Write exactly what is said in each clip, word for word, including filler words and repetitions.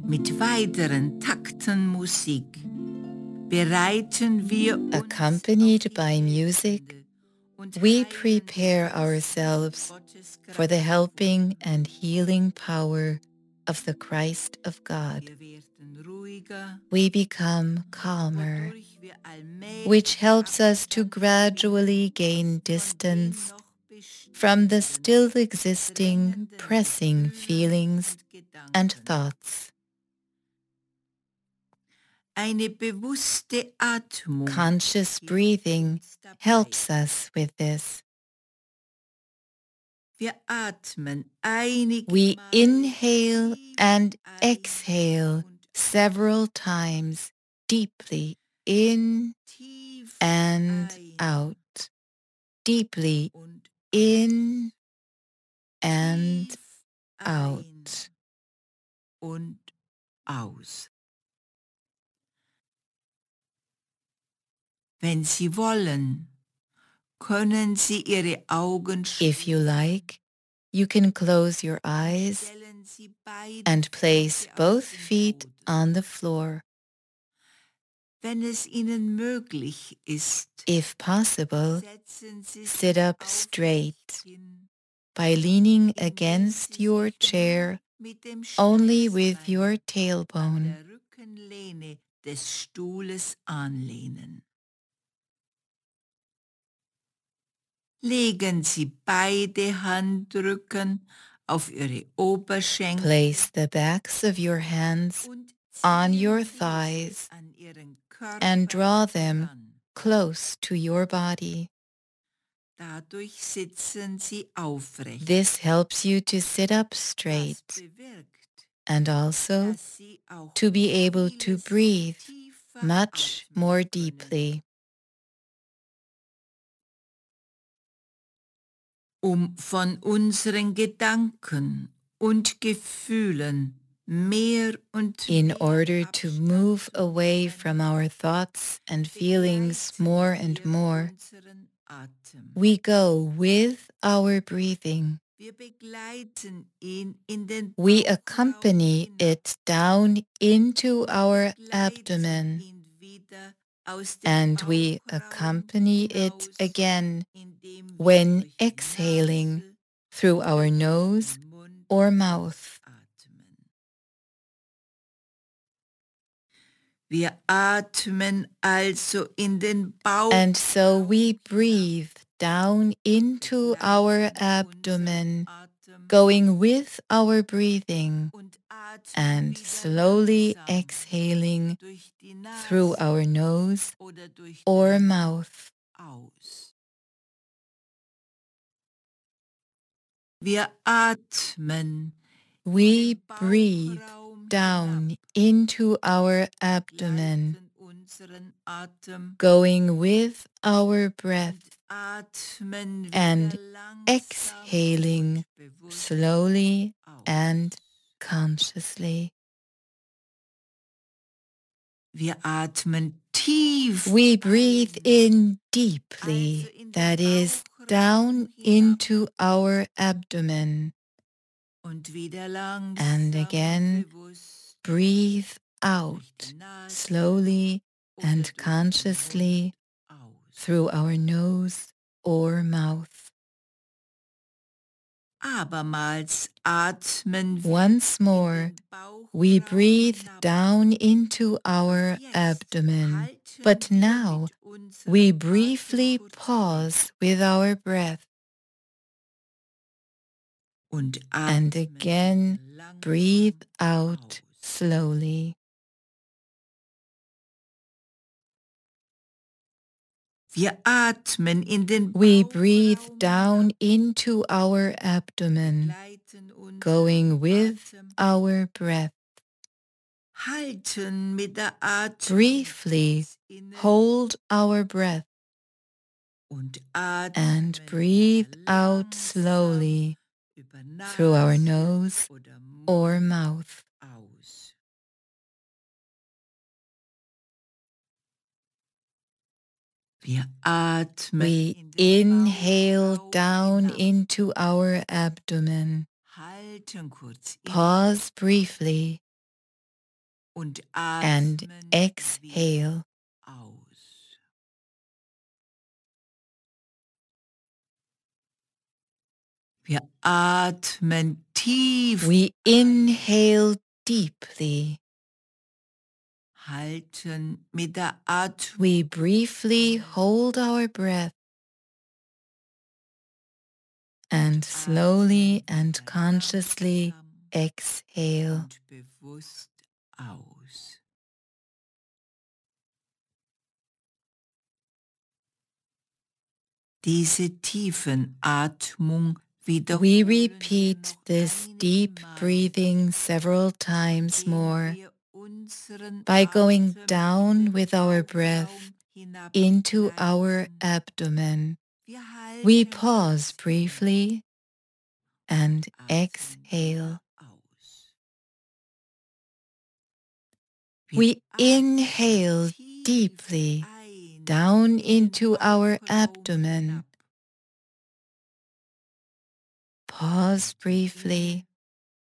Mit weiteren Takten Musik bereiten wir uns Accompanied by music, we prepare ourselves for the helping and healing power of the Christ of God. We become calmer, which helps us to gradually gain distance from the still existing pressing feelings and thoughts. Eine bewusste Atmung. Conscious breathing helps us with this. Wir atmen einige We Male inhale tief and ein exhale und several times deeply in tief and ein out, deeply und in and tief ein out. und aus. Wenn Sie wollen, können Sie Ihre Augen If you schließen like, you can close your und eyes stellen Sie beide and place Füße auf both den feet Boden. on the floor. Wenn es Ihnen möglich ist, If possible, setzen Sie sit sich up aufrecht straight hin, by leaning indem against Sie your sich chair nur mit dem only with your Steißbein an tailbone. der Rückenlehne des Stuhles anlehnen. Legen Sie beide Handrücken auf Ihre Oberschenkel Place the backs of your hands und on ziehen your diese thighs an Ihren Körper and draw them heran. close to your body. Dadurch sitzen Sie aufrecht. This helps you to sit up Das straight bewirkt, and also dass Sie auch to be able to vieles breathe tiefer much atmen more können. deeply. Um von unseren Gedanken und Gefühlen mehr und In mehr order to Abstand move zu away gewinnen, from our thoughts and feelings begleiten more and wir more, unseren Atem. we go with our breathing. Wir begleiten ihn in den We Bauchraum accompany hinab it down into und our begleiten abdomen, ihn wieder aus dem and we Bauchraum accompany it hinaus, again indem wir when durch die exhaling Nase through oder our durch nose den Mund or mouth. ausatmen. Wir atmen also in den And so Bauchraum we hinab, breathe down into our begleiten unseren abdomen, Atem going with our breathing und atmen and wieder slowly langsam exhaling durch die through Nase our nose oder durch or den Mund mouth. aus. Wir atmen in We den breathe Bauchraum hinab, down into our abdomen, begleiten unseren Atem going with our breath und atmen wieder and langsam exhaling und bewusst slowly aus. and consciously. Wir atmen tief We breathe ein, in also deeply, in den that is, Bauchraum down hinab into our abdomen, und wieder and langsam again und bewusst breathe durch die out Nase slowly oder and durch den consciously Mund aus. through our nose or mouth. Abermals atmen wir Once in more, den we Bauchraum breathe hinab. down into Doch our jetzt abdomen, halten but wir now mit we unserem Atem briefly kurz pause inne with our breath und and atmen again wieder breathe langsam out aus. slowly. Wir atmen in den We breathe Bauchraum down hinab, into our abdomen, begleiten unseren going with Atem, our breath. halten mit der Atmung Briefly kurz inne hold our breath und and atmen breathe wieder out langsam slowly über through our Nase nose oder or Mund mouth. aus. Wir atmen We in den inhale Bauchraum down hinab, into our abdomen. halten kurz inne Pause briefly und and atmen exhale. wieder aus. Wir atmen tief We ein, inhale deeply. halten mit der Atmung We briefly hold our breath and slowly and consciously langsam exhale. und bewusst aus. Diese tiefen Atmung We wiederholen wir repeat noch this einige deep Male, breathing several times indem more wir unseren by going Atem in down den with our breath Bauchraum into our hinabbegleiten. abdomen. Wir We halten pause kurz inne briefly and und atmen exhale. wieder aus. Wir We atmen inhale tief deeply ein down in den into our Bauchraum abdomen. hinab. Pause Halten briefly inne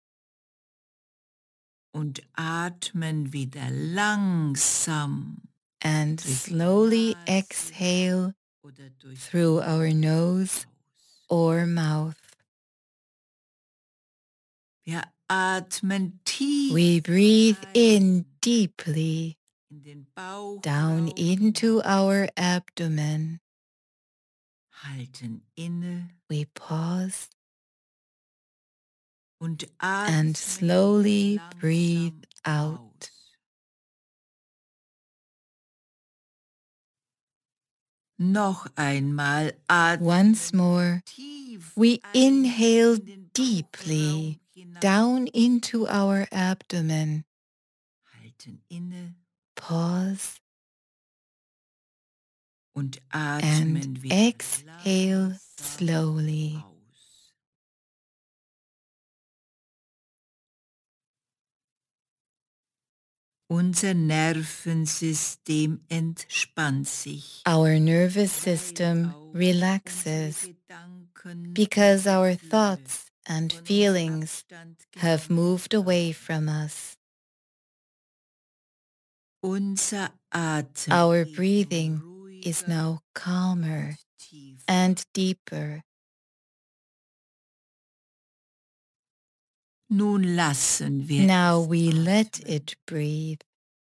und atmen wieder langsam and durch die slowly Nase exhale oder durch den through our Mund nose aus. or mouth. Wir atmen tief We breathe in ein deeply in den down Bauchraum into hinab, our abdomen. halten inne We pause und and atmen slowly wieder breathe langsam out. aus. Noch einmal Once atmen wir more, tief we ein inhale in den deeply Bauchraum hinab, down into our abdomen. halten inne Pause und and atmen wieder exhale langsam slowly. aus. Unser Nervensystem entspannt sich, Our nervous weil system auch unsere relaxes Gedanken because und our Gefühle thoughts and von uns feelings Abstand have genommen moved away haben. from us. Unser Atem Our geht nun breathing is ruhiger now calmer und tiefer. and deeper. Nun lassen wir Now es we let atmen. it breathe.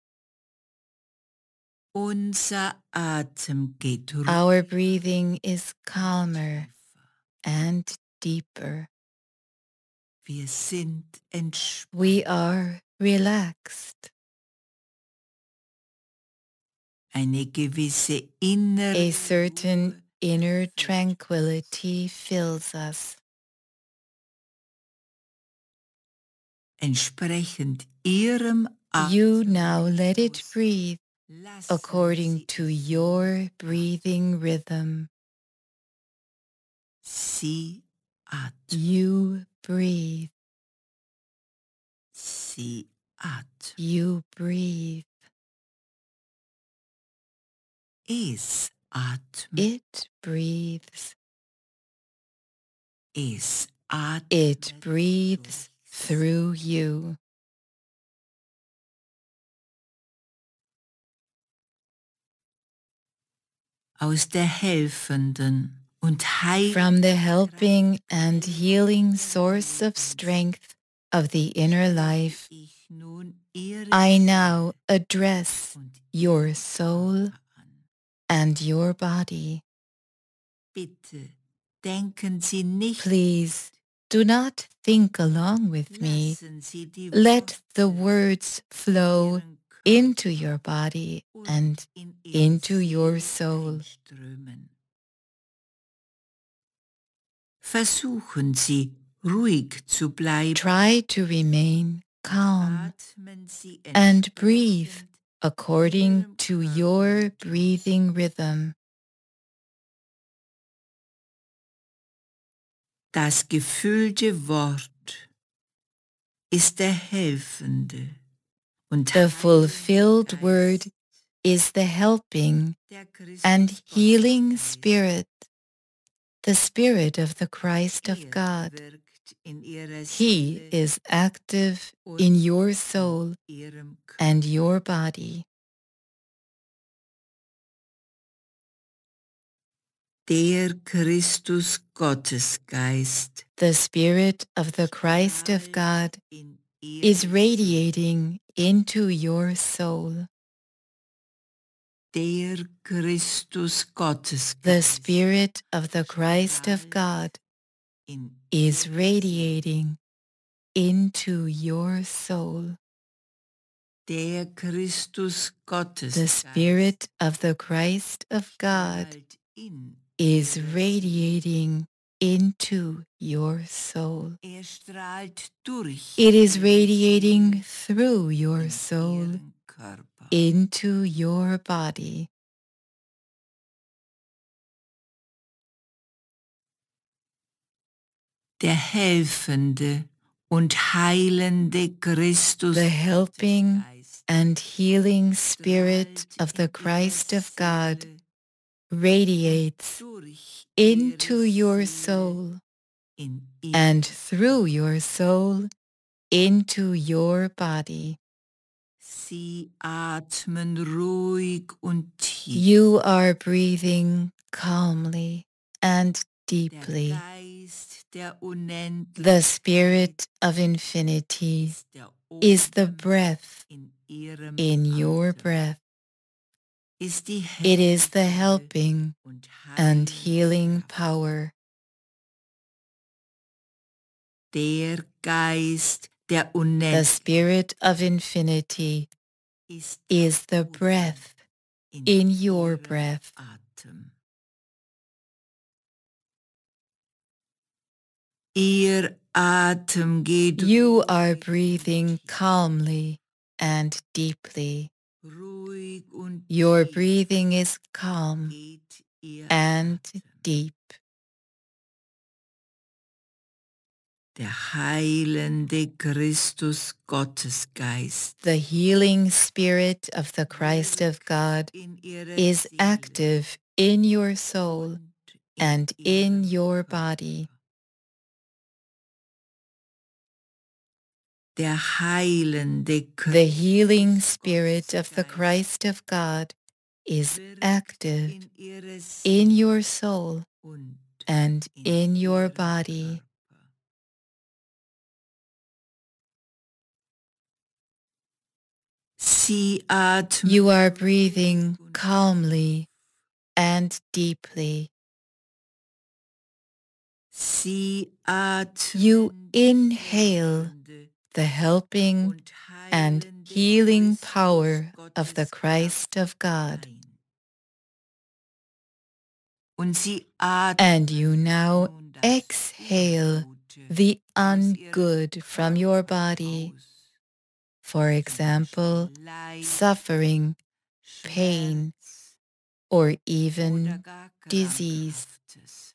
Unser Atem geht Our ruhiger breathing is und calmer tiefer. and deeper. Wir sind entspannt. We are relaxed. Eine gewisse innere A certain Ruhe inner erfüllt uns. tranquility fills us. Entsprechend Ihrem You now let it Atemrhythmus breathe lassen according Sie to es your ruhig breathing rhythm. Sie atmen. You breathe. Sie atmen. You breathe. Es atmet. It breathes. Es It atmet breathes durch Sie. through you. Aus der helfenden und From the heilenden helping and Kraftquelle healing Ihres source of Lebens strength of the inner spreche life, ich nun Ihre I now Seele address und your Ihren soul Körper an. and your body. Bitte denken Sie nicht Please do not think along with me. Lassen Sie die Let the Worte words in flow Ihren into Körper your body und and in Ihre into your Seele soul. einströmen. Versuchen Sie, ruhig zu bleiben. Try to remain calm Atmen Sie and breathe entsprechend according Ihrem to your Körperrhythmus. breathing rhythm. Das gefüllte Wort ist der helfende und The heilende fulfilled word Geist, is the helping der and Christus healing Gottesgeist. spirit, the spirit of the Christ of Er God. wirkt in ihrer He Seele is active in und your in soul ihrem Körper. and your body. Der Christus Gottesgeist The Spirit of the Christ of strahlt God in is ihre Seele. radiating into your soul. Der Christus The Gottesgeist Spirit of the Christ of strahlt God in is ihre Seele. radiating into your soul. Der Christus The Gottesgeist Spirit of the Christ of God strahlt in is ihre Seele. radiating into your soul. Er strahlt durch It is ihre radiating Seele through your in soul ihren Körper. into your body. Der helfende und heilende Christus The helping Gottesgeist and healing Spirit strahlt of the in Christ ihre of God Seele radiates durch into ihre your Seele soul in and ihren through Körper. your soul into your body. Sie atmen ruhig und tief. You are breathing calmly and Der deeply. Geist der Unendlichkeit The Spirit of infinity ist der is the Odem breath in ihrem in your Atem. breath. Ist die It is the helfende helping und and heilende healing Kraft. power. Der Geist der The Unendlichkeit Spirit of infinity ist is the Odem breath in in your ihrem breath. Atem. Ihr Atem geht You are ruhig breathing und tief. calmly and deeply. Ruhig und Your tief breathing is calm geht ihr and Atem. deep. Der heilende Christus Gottesgeist The healing Spirit of the Christ of God wirkt in ihrer is Seele active in your soul und in and in ihrem your Körper. body. Der heilende The Christus healing Spirit of the Gottesgeist Christ of God is wirkt active in ihre in Seele your soul und and in in your ihrem body. Körper. Sie atmen You are ruhig breathing und calmly and deeply. Sie You atmen die inhale helfende the helping und and heilende healing Christus power of the Gottes Christ Kraft of God. ein. Und sie And you atmen now nun das exhale Ungute the aus ihrem ungood from your Körper body. aus. For Zum example, Beispiel Leid, suffering, pain, Schmerz or oder even gar disease. Krankhaftes.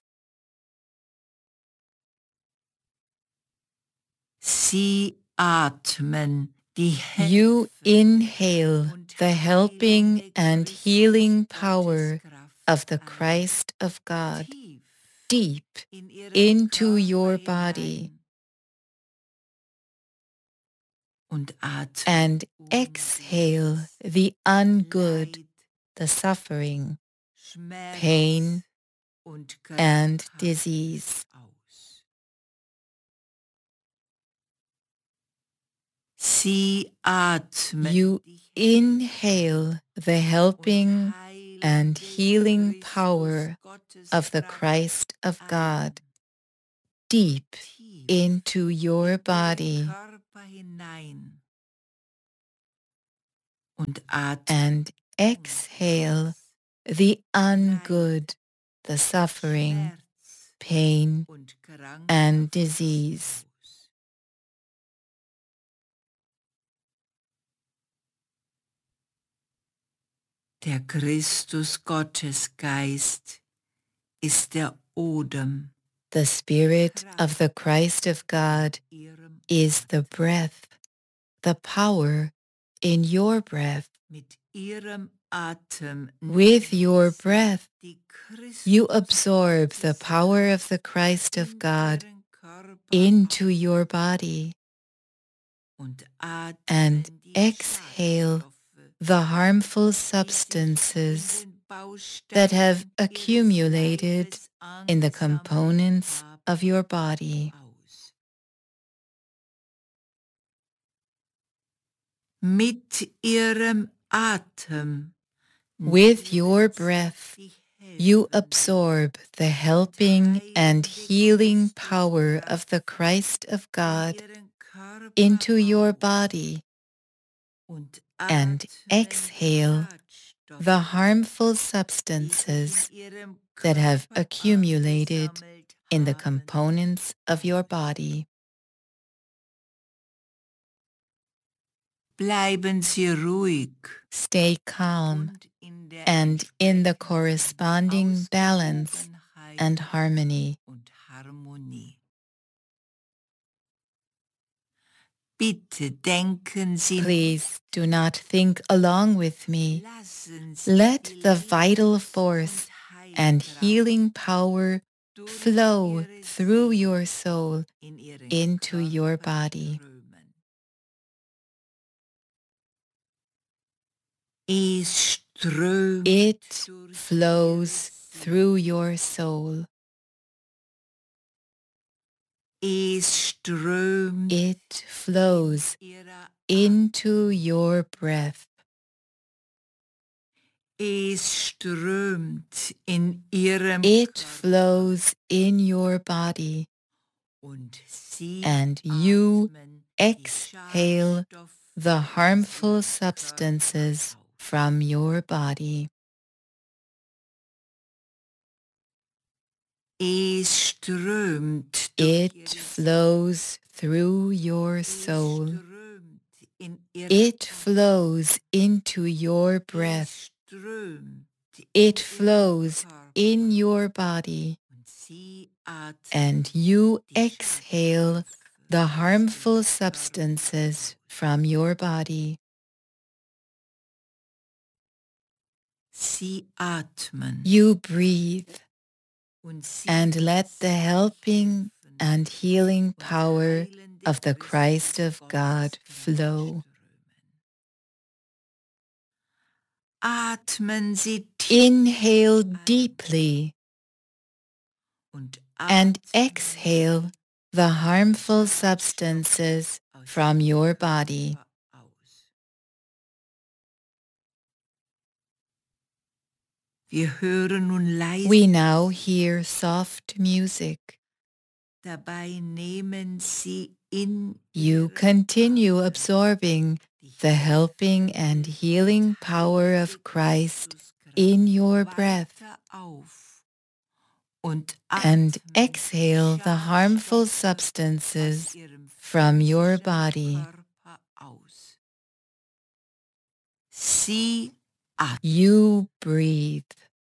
Sie atmen die You helfende inhale und the helping heilende and Christus healing Gottes power Kraft of the ein. Christ of God Tief deep in ihren into Körper your body hinein und atmen and exhale Ungutes, the ungood, Leid, the suffering, Schmerz pain, und and Krankhaftes disease. aus. Sie atmen You die inhale the und helping and heilende healing Christus power Gottes of the Kraft Christ of ein. God deep Tief into your in ihren body Körper hinein und atmen and exhale Ungutes, the Leid, ungood, the suffering, Schmerz pain, und and Krankhaftes disease. aus. Der Christus Gottesgeist ist der Odem The Spirit of the Christ of God in ihrem is the Atem. breath, the power in your breath. Mit ihrem Atem With nehmen your sie breath, die you Christus absorb the Gottes power of the Kraft Christ of in God ihren Körper into your body und and atmen die exhale Schadstoffe, the harmful die sich in substances den that have Bausteinen ihres accumulated Leibes in the angesammelt components of your haben, body. aus. Mit ihrem Atem With your nehmen sie breath, die you helfende absorb the und helping and heilende healing power of the Geisteskraft Christ of in God ihren Körper into your auf body und and atmen die exhale the Schadstoffe, harmful die sich in substances ihrem that have Körper accumulated angesammelt in the haben, components of your aus. body. Bleiben Sie ruhig Stay calm und in der and in the entsprechenden corresponding balance Ausgewogenheit and harmony. und Harmonie. Bitte denken Sie Please mit. do not think along with me. Lassen Sie Let die the vital Lebens- force und and Heilkraft healing power durch flow Ihre through Seele your soul in Ihren into your Körper body. strömen. Es strömt It durch flows Ihre through Seele. your soul. Es strömt It flows in Ihrer into Atmung. your breath. Es strömt in Ihrem It Körper flows in your body, und Sie and you atmen die exhale Schadstoffe the aus harmful Ihrem substances Körper aus. from your body. Es strömt durch It Ihre Seele. flows through your Es soul. strömt in Ihrer It Atmung. flows into your breath. Es strömt in It Ihrem flows in Körper. your body, Und Sie atmen and you die exhale Schadstoffe the aus harmful Ihrem Körper substances aus. from your body. Sie atmen You breathe und Sie and let lassen the die helping and helfende healing und power heilende of the Christ Christus of God Gotteskraft flow. strömen. Atmen Sie tief Inhale ein deeply und and atmen exhale Sie the die harmful Schadstoffe substances aus from Ihrem your body. Körper aus. Wir hören nun leise We now Musik. hear soft music. Dabei nehmen Sie in You Ihrem continue Atem absorbing die the helping and helfende healing und power heilende of Christ Christuskraft in your breath weiter auf und and atmen die exhale the harmful Schadstoffe aus substances Ihrem from your physischen body. Körper aus. Sie atmen You breathe